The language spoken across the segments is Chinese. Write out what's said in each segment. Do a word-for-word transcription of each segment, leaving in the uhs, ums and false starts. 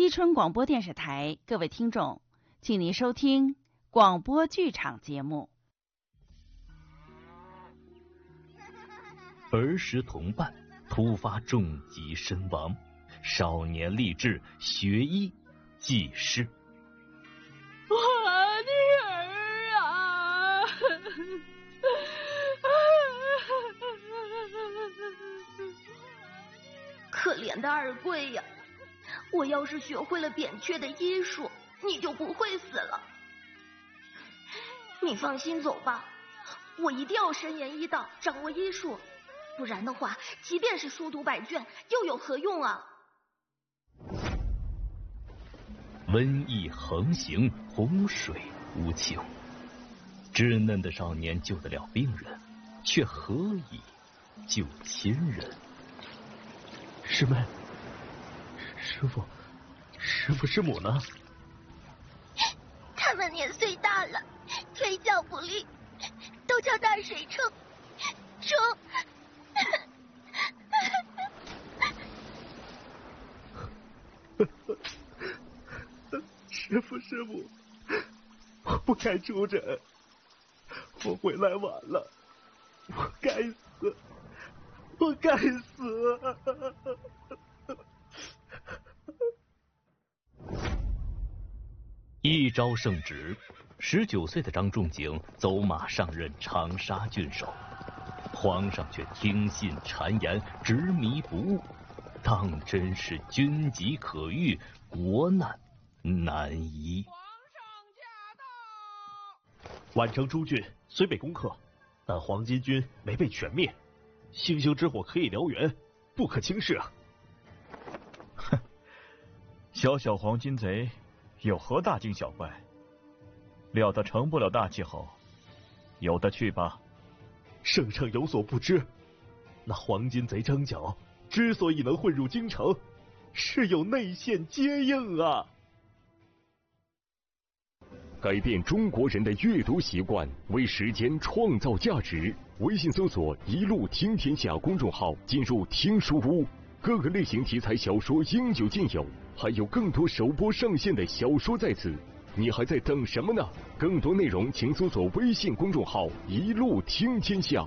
伊春广播电视台，各位听众，请您收听广播剧场节目。 儿时同伴突发重疾身亡，少年立志学医济世。 我女儿啊！ 可怜的二贵呀！我要是学会了扁鹊的医术，你就不会死了。你放心走吧，我一定要深研医道，掌握医术，不然的话，即便是书读百卷，又有何用啊？ 瘟疫横行，洪水无情，稚嫩的少年救得了病人，却何以救亲人？ 师妹，师傅，师傅师母呢？ 他们年岁大了，腿脚不利，都叫大水冲冲。 师傅师母，我不该出诊，我回来晚了，我该死，我该死。 一朝圣旨，十九岁的张仲景走马上任长沙郡守，皇上却听信谗言，执迷不悟，当真是军疾可御，国难难移。 皇上驾到！ 宛城诸郡虽被攻克，但黄巾军没被全灭，星星之火可以燎原，不可轻视啊！ 哼，小小黄巾贼有何大惊小怪？料得成不了大气候，有的去吧。 圣上有所不知，那黄巾贼张角之所以能混入京城，是有内线接应啊！ 改变中国人的阅读习惯，为时间创造价值。微信搜索“一路听天下”公众号，进入听书屋，各个类型题材小说应有尽有，还有更多首播上线的小说在此，你还在等什么呢？更多内容请搜索微信公众号“一路听天下”。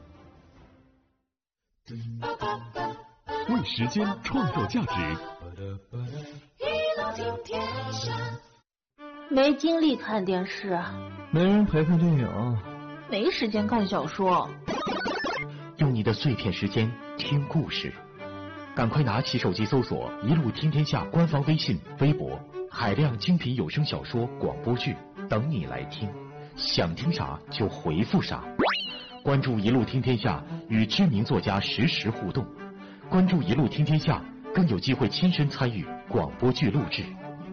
为时间创造价值。 一路听天下。 没精力看电视， 没人陪看电影， 没时间看小说。 用你的碎片时间听故事，赶快拿起手机搜索“一路听天下”官方微信、微博，海量精品有声小说、广播剧等你来听，想听啥就回复啥。关注“一路听天下”，与知名作家实时互动。关注“一路听天下”，更有机会亲身参与广播剧录制。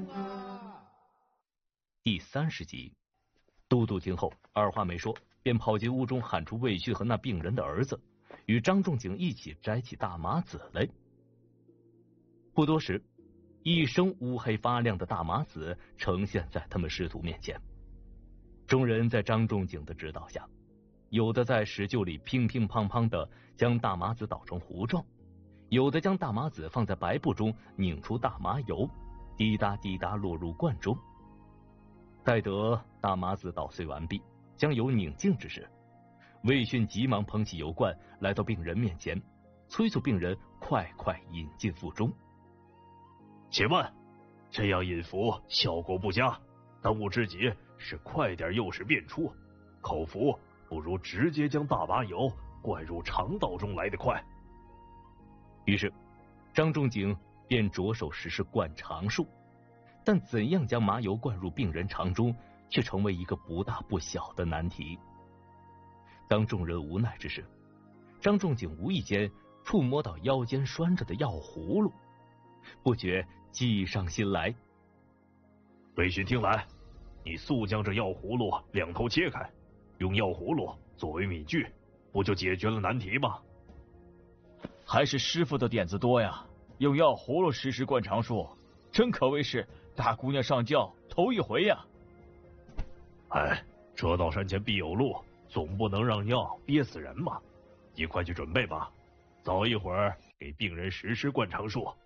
第三十集，都督听后二话没说，便跑进屋中喊出魏续和那病人的儿子，与张仲景一起摘起大麻籽来。不多时，一升乌黑发亮的大麻籽呈现在他们师徒面前。众人在张仲景的指导下，有的在石臼里乒乒乓乓的将大麻籽捣成糊状，有的将大麻籽放在白布中拧出大麻油，滴答滴答落入罐中。待得大麻籽捣碎完毕，将油拧净之时，魏迅急忙捧起油罐，来到病人面前，催促病人快快饮进腹中。 且慢，这样饮服效果不佳，当务之急是快点诱使便出，口服不如直接将大麻油灌入肠道中来得快。 于是张仲景便着手实施灌肠术，但怎样将麻油灌入病人肠中，却成为一个不大不小的难题。当众人无奈之时，张仲景无意间触摸到腰间拴着的药葫芦，不觉计上心来。 魏勋听来，你速将这药葫芦两头切开，用药葫芦作为米具，不就解决了难题吗？ 还是师傅的点子多呀，用药葫芦实施灌肠术，真可谓是大姑娘上轿头一回呀。 哎，车到山前必有路，总不能让药憋死人嘛。你快去准备吧，早一会儿给病人实施灌肠术。